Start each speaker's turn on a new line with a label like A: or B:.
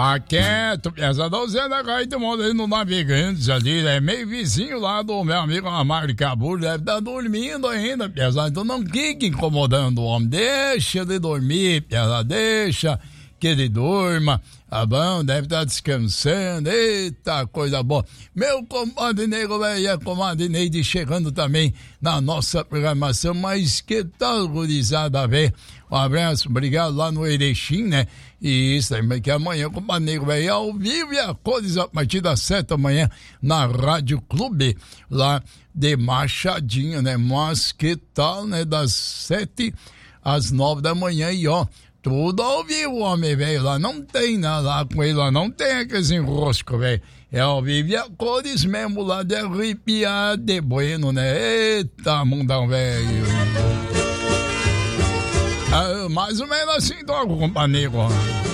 A: Maqueto, essa dozena aí do mundo aí no Navegantes ali, né? Meio vizinho lá do meu amigo Amário Cabur, deve estar dormindo ainda, pesado. Então não fique incomodando o homem, deixa ele dormir, pesado, deixa que ele durma, tá bom? Deve estar descansando, eita, coisa boa. Meu compadre Nego, velho, e a comadre Neide chegando também na nossa programação, mas que tal, gurizada, velho? Um abraço, obrigado lá no Erechim, né? E isso aí, que amanhã, compadre Nego, velho, ao vivo e a cores a partir das 7 da manhã na Rádio Clube, lá de Machadinho, né? Mas que tal, né? Das 7 às 9 da manhã e ó, tudo ao vivo, homem, velho, lá não tem nada lá com ele, lá não tem aqueles enroscos, velho, é ao vivo e a cores mesmo lá de arrepiar de bueno, né, eita, mundão, velho. Mais ou menos assim, então, companheiro.